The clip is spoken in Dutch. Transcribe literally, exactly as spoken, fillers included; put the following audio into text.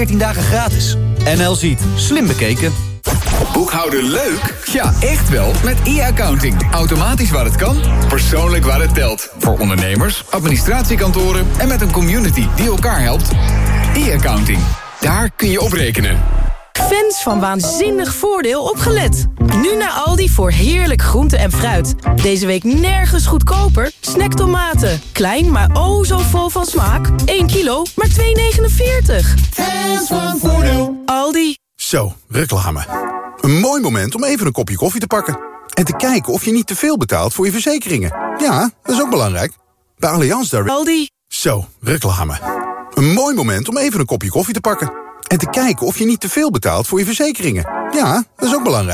veertien dagen gratis. N L Ziet. Slim bekeken. Boekhouden leuk? Ja, echt wel. Met e-accounting. Automatisch waar het kan, persoonlijk waar het telt. Voor ondernemers, administratiekantoren en met een community die elkaar helpt. E-accounting. Daar kun je op rekenen. Fans van Waanzinnig Voordeel opgelet. Nu naar Aldi voor heerlijk groente en fruit. Deze week nergens goedkoper. Snacktomaten. Klein, maar oh zo vol van smaak. één kilo, maar twee negenenveertig. Fans van Voordeel. Aldi. Zo, reclame. Een mooi moment om even een kopje koffie te pakken. En te kijken of je niet te veel betaalt voor je verzekeringen. Ja, dat is ook belangrijk. Bij Allianz Direct... Aldi. Zo, reclame. Een mooi moment om even een kopje koffie te pakken. En te kijken of je niet te veel betaalt voor je verzekeringen. Ja, dat is ook belangrijk.